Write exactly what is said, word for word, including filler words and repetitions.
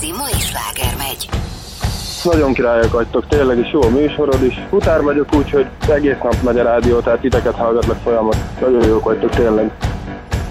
igazi mai sláger megy. Nagyon királyok vagytok, tényleg is jó a műsorod is. Futár vagyok úgy, hogy egész nap megy a rádió, tehát titeket hallgatlak folyamat. Nagyon jók vagytok, tényleg.